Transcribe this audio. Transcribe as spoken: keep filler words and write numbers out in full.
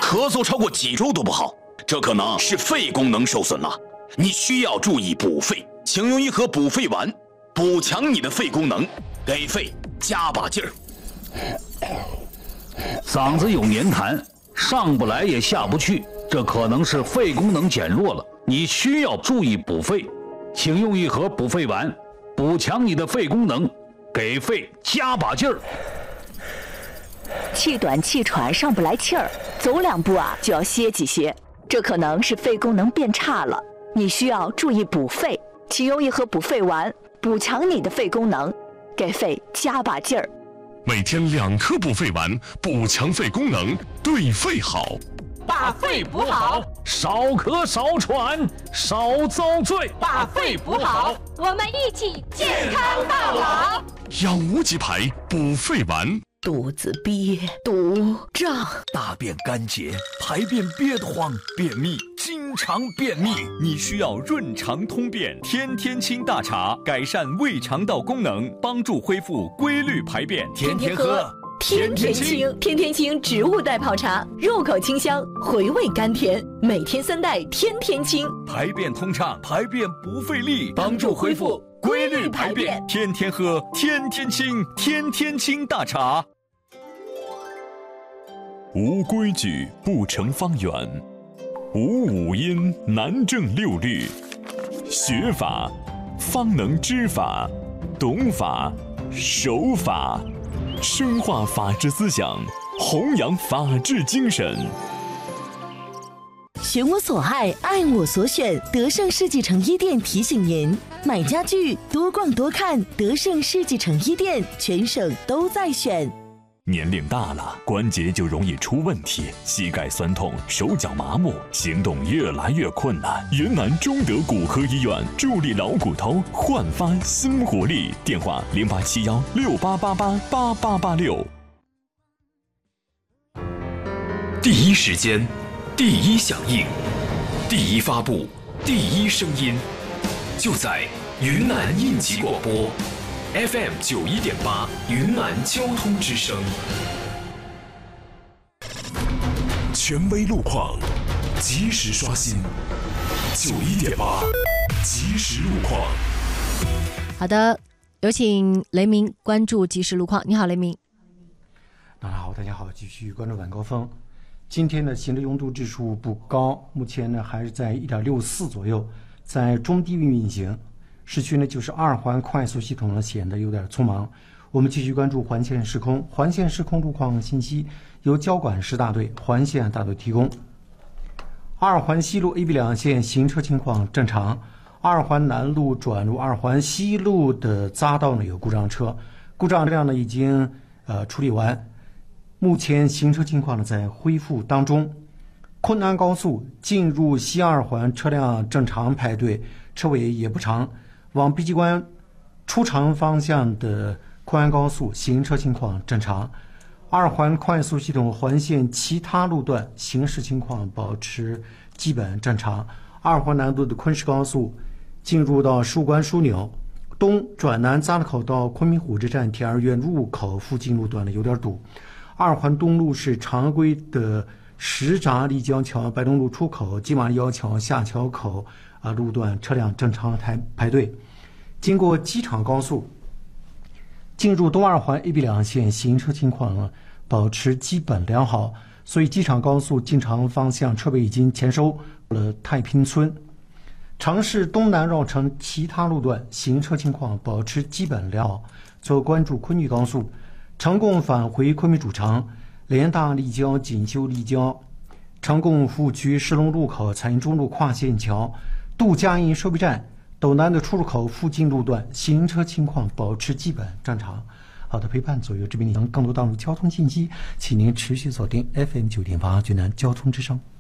咳嗽超过几周都不好，这可能是肺功能受损了，你需要注意补肺，请用一盒补肺丸，补强你的肺功能，给肺加把劲儿。 嗓子有黏痰，上不来也下不去，这可能是肺功能减弱了，你需要注意补肺，请用一盒补肺丸，补强你的肺功能，给肺加把劲儿。 气短气喘，上不来气儿，走两步啊就要歇几歇，这可能是肺功能变差了，你需要注意补肺，请用一盒补肺丸，补强你的肺功能，给肺加把劲儿。 每天两颗补肺丸，补强肺功能，对肺好。 把肺补好， 少咳少喘少遭罪。 把肺补好，我们一起健康到老。 养无极牌补肺丸。 肚子憋、肚胀， 大便干结，排便憋得慌，便秘，经常便秘，你需要润肠通便天天清大茶，改善胃肠道功能，帮助恢复规律排便。天天喝天天清，天天清植物代泡茶，入口清香，回味甘甜，每天三袋天天清， 排便通畅，排便不费力，帮助恢复规律排便。天天喝天天清，天天清大茶。 无规矩不成方圆，无五音难正六律。学法方能知法，懂法守法，深化法治思想，弘扬法治精神。 选我所爱，爱我所选。德胜世纪城一店提醒您：买家具多逛多看，德胜世纪城一店，全省都在选。 年龄大了，关节就容易出问题，膝盖酸痛，手脚麻木，行动越来越困难。云南中德骨科医院助力老骨头，焕发新活力。电话零八七幺六八八八八八八六。 第一时间，第一响应，第一发布，第一声音，就在云南应急广播。F M 九一点八，云南交通之声。 权威路况，及时刷新。九一点八，即时路况。 好的，有请雷鸣关注即时路况。你好，雷鸣。 大家好，大家好，继续关注晚高峰。今天的行车拥堵指数不高，目前呢还是在 一点六四 左右，在中低运行。市区呢就是二环快速系统呢显得有点匆忙。我们继续关注环线时空，环线时空路况信息由交管师大队、环线大队提供。二环西路 A、B 两线行车情况正常。二环南路转入二环西路的匝道呢有故障车，故障车辆呢已经呃处理完，目前行车情况呢在恢复当中。昆南高速进入西二环车辆正常排队，车尾也不长。往碧鸡关出城方向的昆安高速行车情况正常，二环快速系统环线其他路段行驶情况保持基本正常。二环南路的昆石高速进入到树关枢纽东转南匝道口到昆明火车站铁二院入口附近路段呢有点堵。二环东路是常规的石闸立交桥白东路出口金马立交桥下桥口啊，路段车辆正常排排队。经过机场高速进入东二环 A、B 两线行车情况呢保持基本良好，所以机场高速进城方向车尾已经前收了太平村。城市东南绕城其他路段行车情况保持基本良好。最后关注昆玉高速成贡返回昆明主城，联大立交锦绣立交成贡服务区石龙路口彩云中路跨线桥杜家营收费站斗南的出入口附近路段行车情况保持基本正常。好的，陪伴左右这边你能更多道路交通信息，请您持续锁定 F M 九点八 云南交通之声。